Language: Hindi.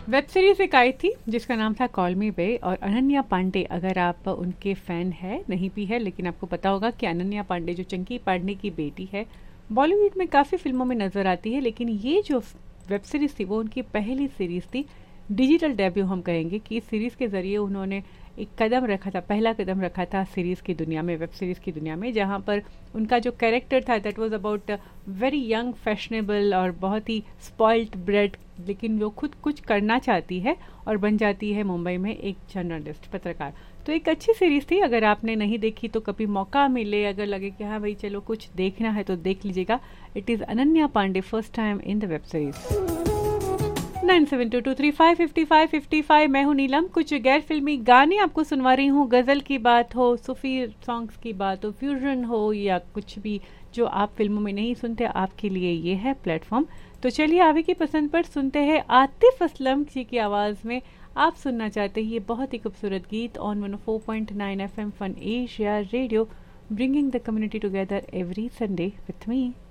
वेब सीरीज एक आई थी जिसका नाम था कॉल मी बे, और अनन्या पांडे, अगर आप उनके फ़ैन है, नहीं भी है लेकिन आपको पता होगा कि अनन्या पांडे जो चंकी पांडे की बेटी है, बॉलीवुड में काफ़ी फिल्मों में नज़र आती है। लेकिन ये जो वेब सीरीज़ थी वो उनकी पहली सीरीज़ थी, डिजिटल डेब्यू हम कहेंगे कि इस सीरीज़ के ज़रिए उन्होंने एक कदम रखा था, पहला कदम रखा था सीरीज़ की दुनिया में, वेब सीरीज़ की दुनिया में, जहाँ पर उनका जो कैरेक्टर था that was about very young, fashionable और बहुत ही स्पॉइल्ड ब्रेड, लेकिन वो खुद कुछ करना चाहती है और बन जाती है मुंबई में एक जर्नलिस्ट, पत्रकार। तो एक अच्छी सीरीज़ थी, अगर आपने नहीं देखी तो कभी मौका मिले, अगर लगे कि हाँ भाई चलो कुछ देखना है तो देख लीजिएगा। It is Ananya Pandey first time in the web series. 9722355555। मैं हूँ नीलम। कुछ गैर फिल्मी गाने आपको सुनवा रही हूँ, गज़ल की बात हो, सूफी सॉन्ग्स की बात हो, फ्यूजन हो, या कुछ भी जो आप फिल्मों में नहीं सुनते, आपके लिए ये है प्लेटफॉर्म। तो चलिए आगे की पसंद पर सुनते हैं आतिफ असलम जी की आवाज़ में। आप सुनना चाहते हैं ये बहुत ही खूबसूरत गीत on 104.9 FM fun Asia radio, bringing the community together every Sunday with me.